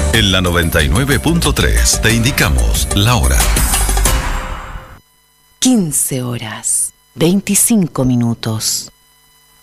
En la 99.3 te indicamos la hora. 15 horas, 25 minutos.